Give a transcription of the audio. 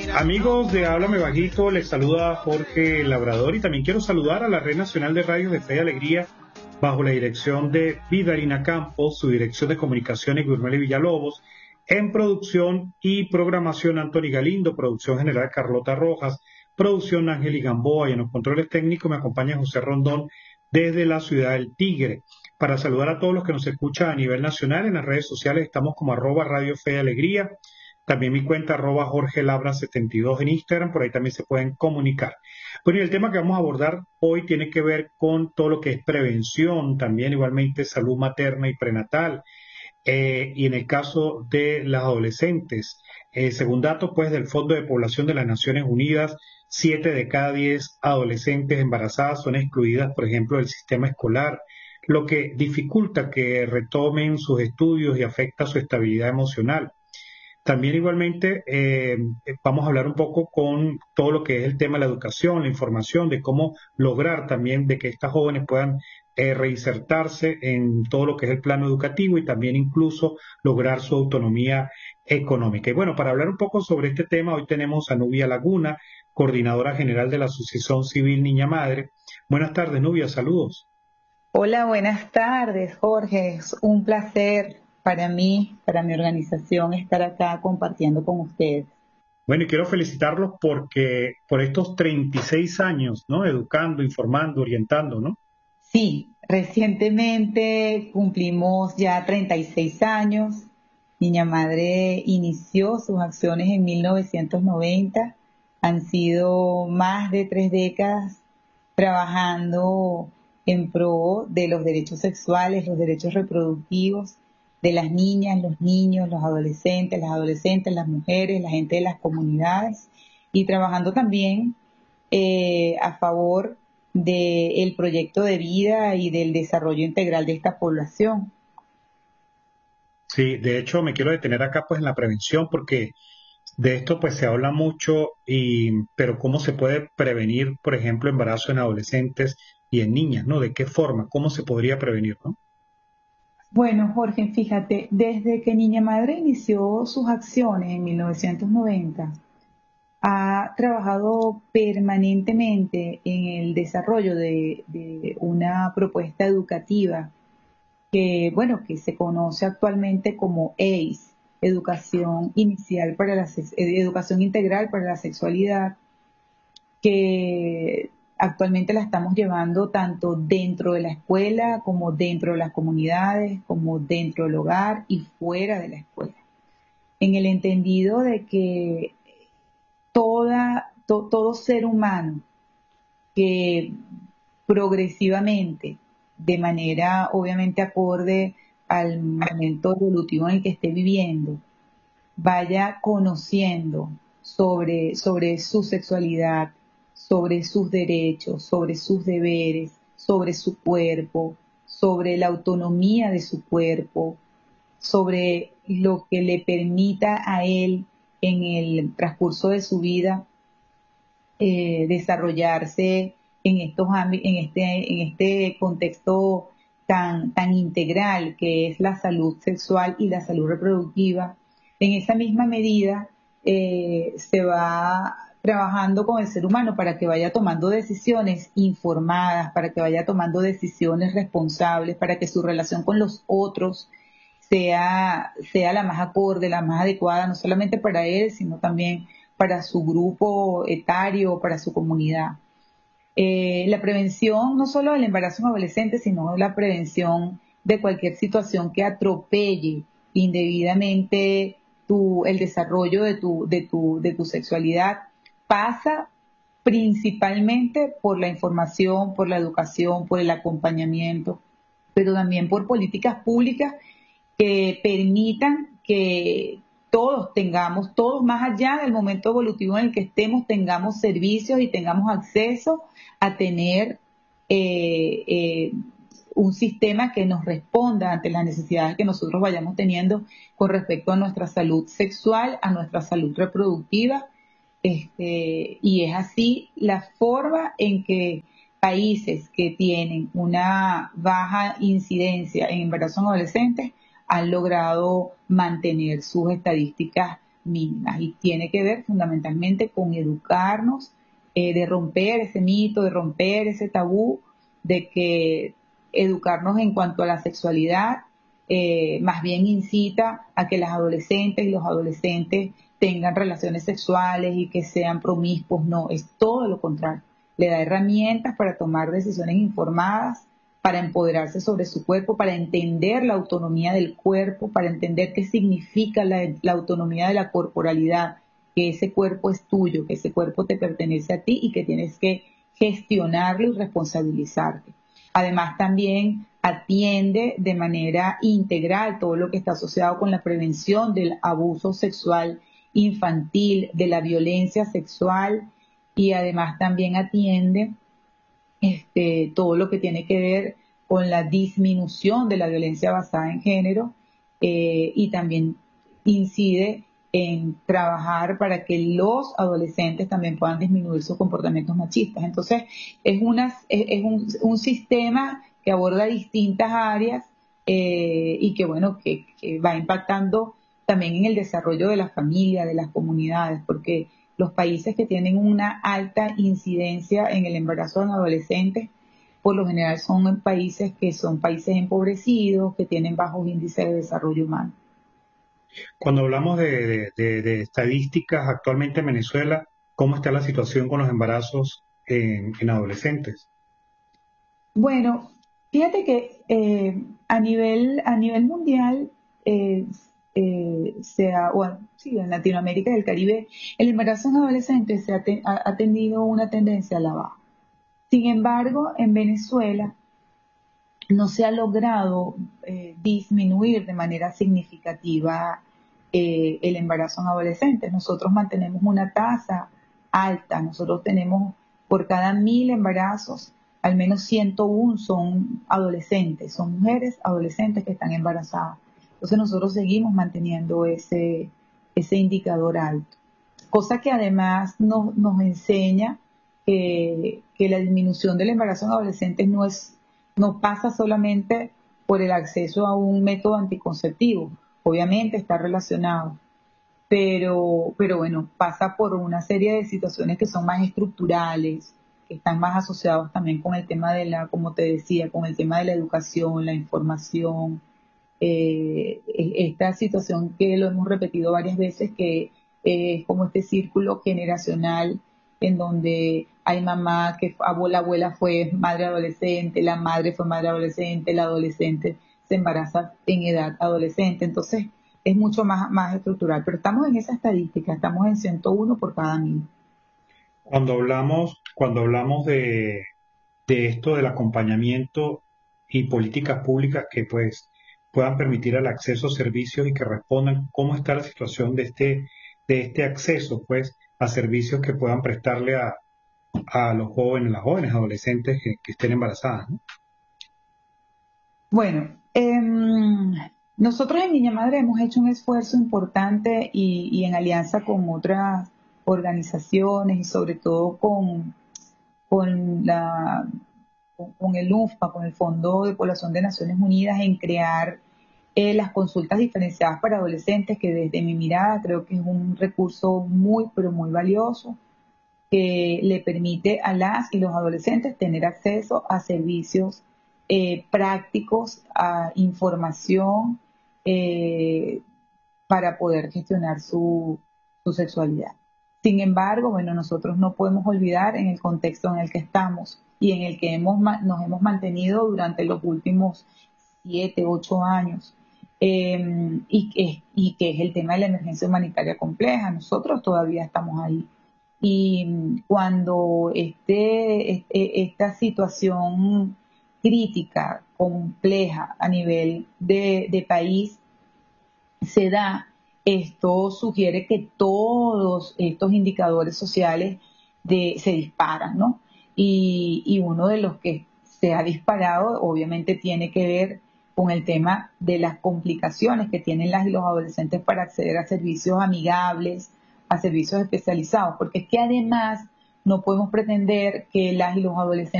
Amigos de Háblame Bajito, les saluda Jorge Labrador y también quiero saludar a la Red Nacional de Radios de Fe y Alegría bajo la dirección de Vidarina Campos, su dirección de comunicaciones Gurmeli Villalobos, en producción y programación Anthony Galindo, producción general Carlota Rojas, producción Ángel Gamboa y en los controles técnicos me acompaña José Rondón desde la ciudad del Tigre. Para saludar a todos los que nos escuchan a nivel nacional, en las redes sociales estamos como @Radio Fe y Alegría. También mi cuenta Jorge Labra 72 en Instagram, por ahí también se pueden comunicar. Bueno, y el tema que vamos a abordar hoy tiene que ver con todo lo que es prevención, también igualmente salud materna y prenatal, y en el caso de las adolescentes. Según datos pues del Fondo de Población de las Naciones Unidas, 7 de cada 10 adolescentes embarazadas son excluidas, por ejemplo, del sistema escolar, lo que dificulta que retomen sus estudios y afecta su estabilidad emocional. También igualmente vamos a hablar un poco con todo lo que es el tema de la educación, la información, de cómo lograr también de que estas jóvenes puedan reinsertarse en todo lo que es el plano educativo y también incluso lograr su autonomía económica. Y bueno, para hablar un poco sobre este tema, hoy tenemos a Nubia Laguna, coordinadora general de la Asociación Civil Niña Madre. Buenas tardes, Nubia, saludos. Hola, buenas tardes, Jorge. Es un placer para mí, para mi organización, estar acá compartiendo con ustedes. Bueno, y quiero felicitarlos porque por estos 36 años, ¿no? Educando, informando, orientando, ¿no? Sí, recientemente cumplimos ya 36 años. Niña Madre inició sus acciones en 1990. Han sido más de 3 décadas trabajando en pro de los derechos sexuales, los derechos reproductivos de las niñas, los niños, los adolescentes, las mujeres, la gente de las comunidades y trabajando también a favor del proyecto de vida y del desarrollo integral de esta población. Sí, de hecho me quiero detener acá pues en la prevención porque de esto pues se habla mucho pero cómo se puede prevenir, por ejemplo, embarazo en adolescentes y en niñas, ¿no? ¿De qué forma? ¿Cómo se podría prevenir, no? Bueno, Jorge, fíjate, desde que Niña Madre inició sus acciones en 1990, ha trabajado permanentemente en el desarrollo de una propuesta educativa que se conoce actualmente como EIS, Educación Integral para la Sexualidad, que actualmente la estamos llevando tanto dentro de la escuela como dentro de las comunidades, como dentro del hogar y fuera de la escuela. En el entendido de que todo ser humano que progresivamente, de manera obviamente acorde al momento evolutivo en el que esté viviendo, vaya conociendo sobre su sexualidad, sobre sus derechos, sobre sus deberes, sobre su cuerpo, sobre la autonomía de su cuerpo, sobre lo que le permita a él en el transcurso de su vida desarrollarse en en este contexto tan integral que es la salud sexual y la salud reproductiva. En esa misma medida se va trabajando con el ser humano para que vaya tomando decisiones informadas, para que vaya tomando decisiones responsables, para que su relación con los otros sea la más acorde, la más adecuada, no solamente para él, sino también para su grupo etario, para su comunidad. La prevención no solo del embarazo en adolescentes, sino la prevención de cualquier situación que atropelle indebidamente el desarrollo de tu sexualidad pasa principalmente por la información, por la educación, por el acompañamiento, pero también por políticas públicas que permitan que todos más allá del momento evolutivo en el que estemos, tengamos servicios y tengamos acceso a tener un sistema que nos responda ante las necesidades que nosotros vayamos teniendo con respecto a nuestra salud sexual, a nuestra salud reproductiva. Y es así la forma en que países que tienen una baja incidencia en embarazos en adolescentes han logrado mantener sus estadísticas mínimas y tiene que ver fundamentalmente con educarnos, de romper ese mito, de romper ese tabú, de que educarnos en cuanto a la sexualidad más bien incita a que las adolescentes y los adolescentes tengan relaciones sexuales y que sean promiscuos. No, es todo lo contrario. Le da herramientas para tomar decisiones informadas, para empoderarse sobre su cuerpo, para entender la autonomía del cuerpo, para entender qué significa la autonomía de la corporalidad, que ese cuerpo es tuyo, que ese cuerpo te pertenece a ti y que tienes que gestionarlo y responsabilizarte. Además, también atiende de manera integral todo lo que está asociado con la prevención del abuso sexual infantil, de la violencia sexual, y además también atiende todo lo que tiene que ver con la disminución de la violencia basada en género, y también incide en trabajar para que los adolescentes también puedan disminuir sus comportamientos machistas. Entonces, es un sistema que aborda distintas áreas, y que, bueno, que va impactando también en el desarrollo de la familia, de las comunidades, porque los países que tienen una alta incidencia en el embarazo en adolescentes, por lo general son países que son países empobrecidos, que tienen bajos índices de desarrollo humano. Cuando hablamos de estadísticas actualmente en Venezuela, ¿cómo está la situación con los embarazos en adolescentes? Bueno, fíjate que a nivel mundial, bueno, sí, en Latinoamérica y el Caribe, el embarazo en adolescentes ha tenido una tendencia a la baja. Sin embargo, en Venezuela no se ha logrado disminuir de manera significativa el embarazo en adolescentes. Nosotros mantenemos una tasa alta. Nosotros tenemos por cada 1.000 embarazos, al menos 101 son adolescentes, son mujeres adolescentes que están embarazadas. Entonces nosotros seguimos manteniendo ese indicador alto. Cosa que además nos enseña que la disminución del embarazo en adolescentes no pasa solamente por el acceso a un método anticonceptivo. Obviamente está relacionado, pero bueno, pasa por una serie de situaciones que son más estructurales, que están más asociados también con el tema como te decía, con el tema de la educación, la información, esta situación que lo hemos repetido varias veces, que es como este círculo generacional en donde hay mamá la abuela fue madre adolescente, la madre fue madre adolescente, la adolescente se embaraza en edad adolescente. Entonces es mucho más estructural, pero estamos en esa estadística, estamos en 101 por cada 1.000. Cuando hablamos de esto del acompañamiento y políticas públicas que pues puedan permitir el acceso a servicios y que respondan cómo está la situación de este acceso pues a servicios que puedan prestarle a los jóvenes, las jóvenes adolescentes que estén embarazadas, ¿no? Bueno, nosotros en Niña Madre hemos hecho un esfuerzo importante y en alianza con otras organizaciones y sobre todo con con el UNFPA, con el Fondo de Población de Naciones Unidas, en crear las consultas diferenciadas para adolescentes, que desde mi mirada creo que es un recurso muy, pero muy valioso, que le permite a las y los adolescentes tener acceso a servicios prácticos, a información, eh, para poder gestionar su sexualidad. Sin embargo, bueno, nosotros no podemos olvidar en el contexto en el que estamos y en el que nos hemos mantenido durante los últimos 7, 8 años, y que es el tema de la emergencia humanitaria compleja. Nosotros todavía estamos ahí. Y cuando esta situación crítica, compleja a nivel de país se da, esto sugiere que todos estos indicadores sociales se disparan, ¿no? Y uno de los que se ha disparado obviamente tiene que ver con el tema de las complicaciones que tienen las y los adolescentes para acceder a servicios amigables, a servicios especializados, porque es que además no podemos pretender que las y los adolescentes